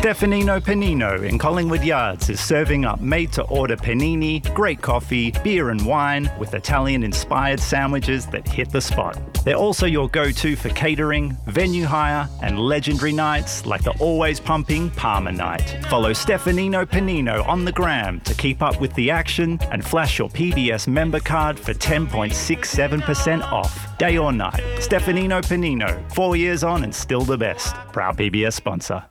Stefanino Panino in Collingwood Yards is serving up made-to-order panini, great coffee, beer and wine with Italian-inspired sandwiches that hit the spot. They're also your go-to for catering, venue hire, and legendary nights like the always-pumping Parma Night. Follow Stefanino Panino on the gram to keep up with the action and flash your PBS member card for 10.67% off, day or night. Stefanino Panino, 4 years on and still the best. Proud PBS sponsor.